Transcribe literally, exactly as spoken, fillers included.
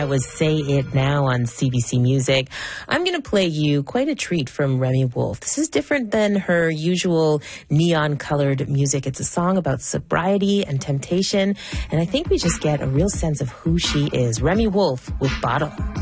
That was Say It Now on C B C Music. I'm going to play you quite a treat from Remi Wolf. This is different than her usual neon-colored music. It's a song about sobriety and temptation, and I think we just get a real sense of who she is. Remi Wolf with Bottle.